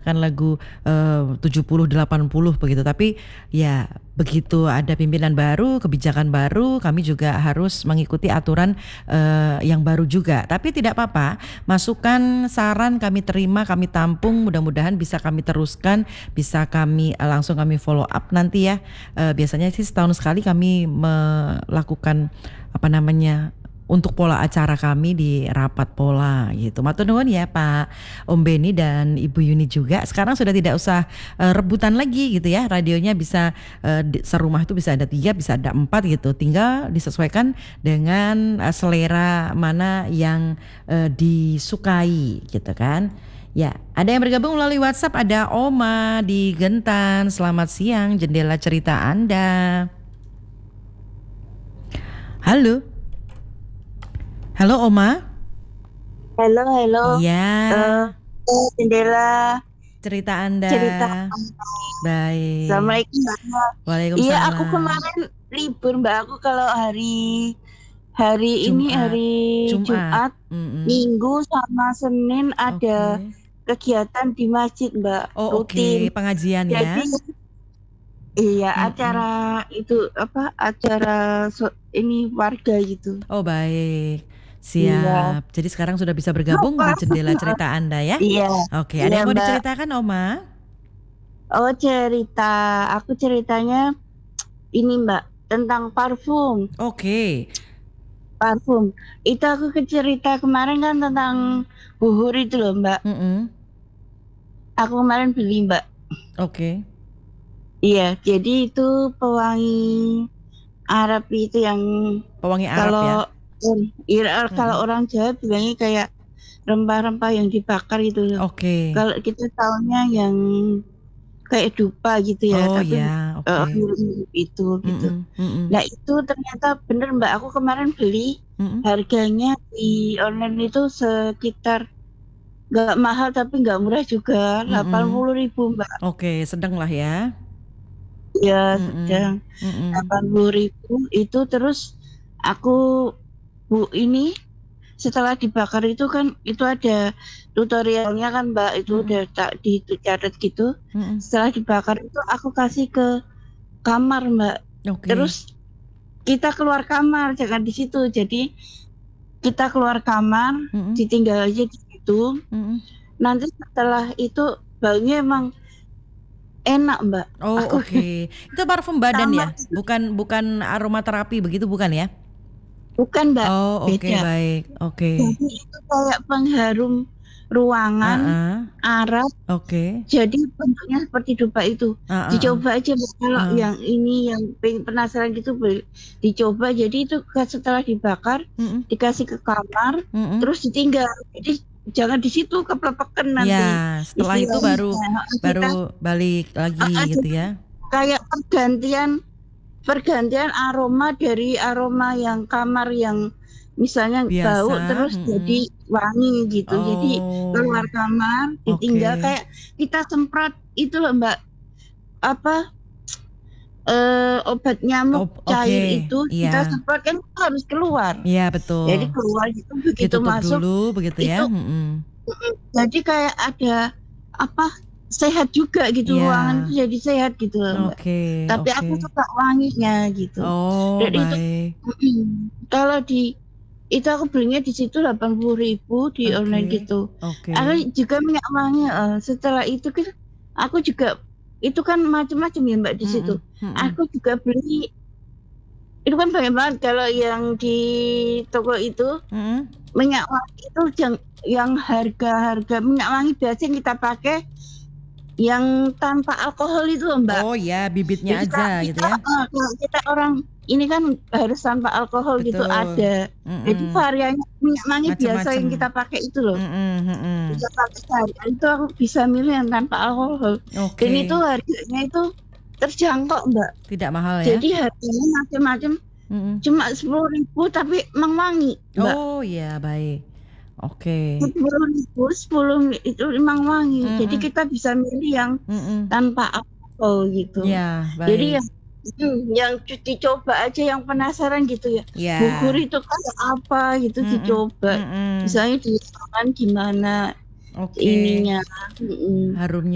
mendengarkan lagu 70 80 begitu. Tapi ya begitu ada pimpinan baru, kebijakan baru, kami juga harus mengikuti aturan yang baru juga. Tapi tidak apa-apa, masukan, saran kami terima, kami tampung, mudah-mudahan bisa kami teruskan, bisa kami langsung kami follow up nanti ya. Biasanya sih setahun sekali kami melakukan untuk pola acara kami di rapat pola gitu. Matur nuwun ya Pak Om Beni dan Ibu Yuni juga. Sekarang sudah tidak usah rebutan lagi gitu ya. Radionya bisa serumah itu bisa ada 3, bisa ada 4 gitu. Tinggal disesuaikan dengan selera mana yang disukai gitu kan. Ya, ada yang bergabung melalui WhatsApp, ada Oma di Gentan. Selamat siang, jendela cerita Anda. Halo. Halo Oma. Halo. Iya. Jendela Cerita Anda. Baik. Assalamualaikum Mbak. Waalaikumsalam. Iya, aku kemarin libur Mbak. Aku kalau hari Jumat, Minggu sama Senin ada kegiatan di masjid Mbak. Oh rutin. Pengajian ya. Jadi iya, acara itu acara ini warga gitu. Oh baik. Siap. Iya. Jadi sekarang sudah bisa bergabung di jendela cerita Anda ya? Iya. Oke, ada yang mau diceritakan Oma? Oh cerita, aku ceritanya ini Mbak, tentang parfum. Oke. Parfum. Itu aku cerita kemarin kan tentang buhur itu loh Mbak. Aku kemarin beli Mbak. Oke. Iya, jadi itu pewangi Arab itu yang pewangi Arab kalau orang Jawa bilangnya kayak rempah-rempah yang dibakar itu loh. Oke. Kalau kita tahunya yang kayak dupa gitu ya, tapi itu gitu. Nah itu ternyata bener Mbak, aku kemarin beli harganya di online itu sekitar nggak mahal tapi nggak murah juga, 80.000 Mbak. Oke, sedang lah ya. Ya sedang 80.000 itu. Terus aku ini setelah dibakar itu kan itu ada tutorialnya kan Mbak, itu udah tak dicatat gitu. Setelah dibakar itu aku kasih ke kamar Mbak. Terus kita keluar kamar, jangan di situ. Jadi kita keluar kamar, ditinggal aja di situ. Nanti setelah itu baunya emang enak Mbak. Oh oke. Itu parfum badan ya? Bukan aromaterapi begitu bukan ya? Bukan Mbak. Oh oke, baik. Oke. Jadi itu kayak pengharum ruangan Arab. Oke. Jadi bentuknya seperti dupa itu. Dicoba aja Mbak, kalau yang ini yang penasaran gitu dicoba. Jadi itu setelah dibakar dikasih ke kamar, terus ditinggal. Jadi jangan di situ keplepekan nanti. Ya, setelah itu baru balik lagi gitu ya. Kayak pergantian aroma dari aroma yang kamar yang misalnya bau terus jadi wangi gitu. Jadi keluar kamar ditinggal kayak kita semprot itu loh Mbak, obat nyamuk cair itu kita semprot kan harus keluar. Iya betul. Jadi keluar gitu, begitu masuk dulu begitu ya. Jadi kayak ada sehat juga gitu, ruangan itu jadi sehat gitu loh Mbak. Tapi aku suka wanginya gitu. Dan baik. Kalau itu aku belinya di situ 80.000 di online gitu. Aku juga minyak wangi. Setelah itu kan aku juga itu kan macam-macam ya Mbak di situ. Aku juga beli itu kan banyak banget. Kalau yang di toko itu minyak wangi itu yang harga minyak wangi biasa yang kita pakai yang tanpa alkohol itu Mbak. Oh ya, bibitnya jadi aja gitu ya. Kalau kita orang ini kan harus tanpa alkohol gitu ada. Jadi variannya minyak wangi biasa yang kita pakai itu loh. Kita pakai sehari itu aku bisa milih yang tanpa alkohol. Dan itu harganya itu terjangkau Mbak. Tidak mahal ya. Jadi harganya macam-macam. Cuma 10.000 tapi emang wangi Mbak. Oh iya baik. 10 itu emang wangi. Jadi kita bisa milih yang tanpa alkohol gitu. Ya, baik. Jadi yang dicoba aja, yang penasaran gitu ya. Buhur itu kayak apa gitu dicoba. Misalnya di tangan gimana ininya. Harumnya.